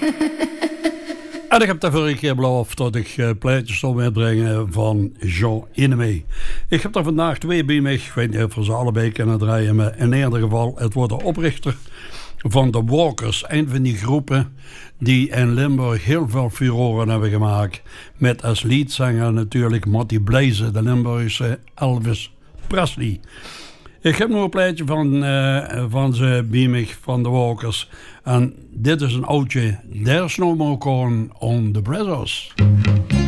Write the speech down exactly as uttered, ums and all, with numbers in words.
En ik heb de vorige keer beloofd dat ik uh, plaatjes zal meebrengen van Jean Inemey. Ik heb er vandaag twee bij me. Ik weet niet of we ze allebei kunnen draaien, maar in ieder geval, het wordt de oprichter van de Walkers. Een van die groepen die in Limburg heel veel furoren hebben gemaakt. Met als leadzanger natuurlijk Matty Blaze, de Limburgse Elvis Presley. Ik heb nog een plaatje van, uh, van ze bij me, van de Walkers. En dit is een oudje. There's no more corn on the Brazzers.